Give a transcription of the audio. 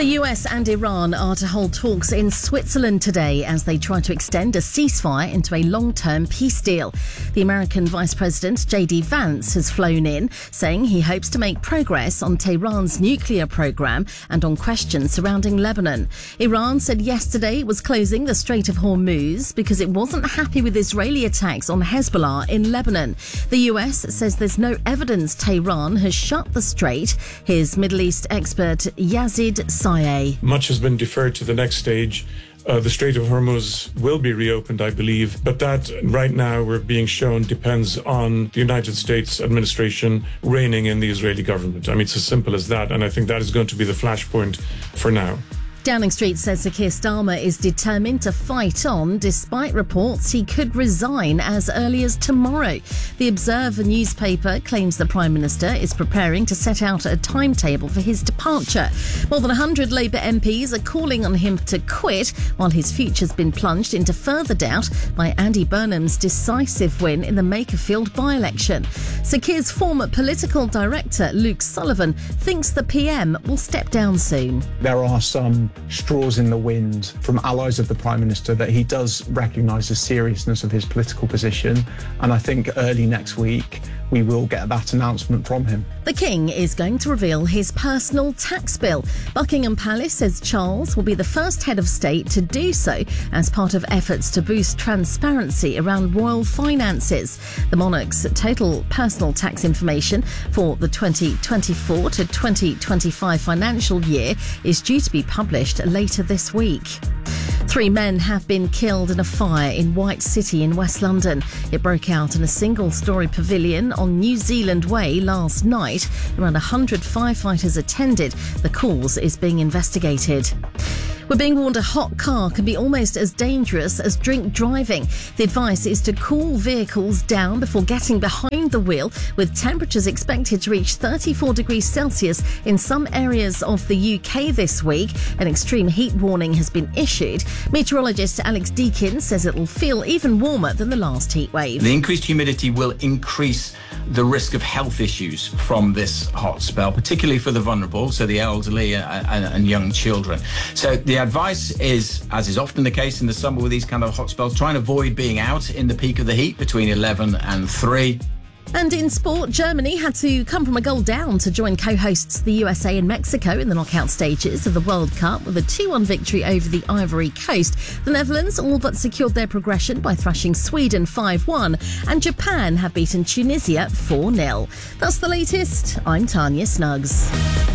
The US and Iran are to hold talks in Switzerland today as they try to extend a ceasefire into a long-term peace deal. The American Vice President J.D. Vance has flown in, saying he hopes to make progress on Tehran's nuclear program and on questions surrounding Lebanon. Iran said yesterday it was closing the Strait of Hormuz because it wasn't happy with Israeli attacks on Hezbollah in Lebanon. The US says there's no evidence Tehran has shut the strait. Here's Middle East expert Yazid Sayeh. Much has been deferred to the next stage. The Strait of Hormuz will be reopened, I believe, but that right now we're being shown depends on the United States administration reigning in the Israeli government. I mean, it's as simple as that, and I think that is going to be the flashpoint for now. Downing Street says Sir Keir Starmer is determined to fight on despite reports he could resign as early as tomorrow. The Observer newspaper claims the Prime Minister is preparing to set out a timetable for his departure. More than 100 Labour MPs are calling on him to quit, while his future's been plunged into further doubt by Andy Burnham's decisive win in the Makerfield by-election. Sir Keir's former political director, Luke Sullivan, thinks the PM will step down soon. There are some straws in the wind from allies of the Prime Minister that he does recognise the seriousness of his political position, and I think early next week we will get that announcement from him. The King is going to reveal his personal tax bill. Buckingham Palace says Charles will be the first head of state to do so as part of efforts to boost transparency around royal finances. The monarch's total personal tax information for the 2024 to 2025 financial year is due to be published later this week. 3 men have been killed in a fire in White City in West London. It broke out in a single-storey pavilion on New Zealand Way last night. Around 100 firefighters attended. The cause is being investigated. We're being warned a hot car can be almost as dangerous as drink driving. The advice is to cool vehicles down before getting behind the wheel, with temperatures expected to reach 34 degrees Celsius in some areas of the UK this week. An extreme heat warning has been issued. Meteorologist Alex Deakin says it will feel even warmer than the last heat wave. The increased humidity will increase the risk of health issues from this hot spell, particularly for the vulnerable, so the elderly and young children. So the advice is, as is often the case in the summer with these kind of hot spells, try and avoid being out in the peak of the heat between 11 and 3. And in sport, Germany had to come from a goal down to join co-hosts the USA and Mexico in the knockout stages of the World Cup with a 2-1 victory over the Ivory Coast. The Netherlands all but secured their progression by thrashing Sweden 5-1, and Japan have beaten Tunisia 4-0. That's the latest. I'm Tanya Snuggs.